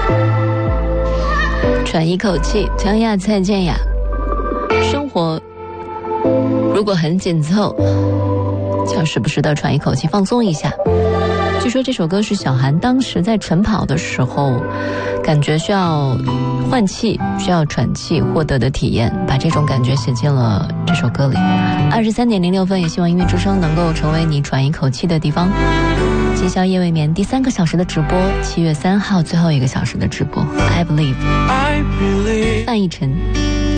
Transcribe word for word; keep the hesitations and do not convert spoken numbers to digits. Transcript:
喘一口气，江亚蔡健雅。生活如果很紧凑，就要时不时的喘一口气，放松一下。据说这首歌是小韩当时在晨跑的时候，感觉需要换气，需要喘气获得的体验，把这种感觉写进了这首歌里。二十三点零六分，也希望音乐之声能够成为你喘一口气的地方。今宵夜未眠第三个小时的直播，七月三号最后一个小时的直播。I believe， I believe 范逸臣。